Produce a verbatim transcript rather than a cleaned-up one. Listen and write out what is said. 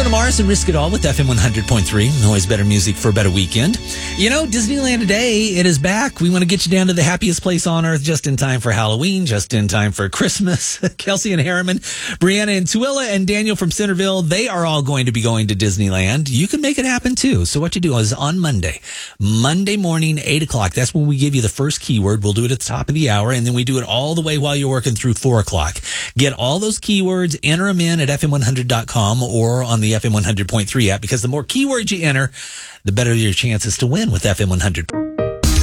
Bruno Mars and Risk It All with F M one hundred point three. Always better music for a better weekend. You know, Disneyland today, it is back. We want to get you down to the happiest place on earth just in time for Halloween, just in time for Christmas. Kelsey and Harriman, Brianna and Tuilla and Daniel from Centerville, they are all going to be going to Disneyland. You can make it happen too. So what you do is on Monday, Monday morning, eight o'clock, that's when we give you the first keyword. We'll do it at the top of the hour, and then we do it all the way while you're working through four o'clock. Get all those keywords, enter them in at F M one hundred dot com or on the F M one hundred point three app, because the more keywords you enter, the better your chances to win with F M one hundred.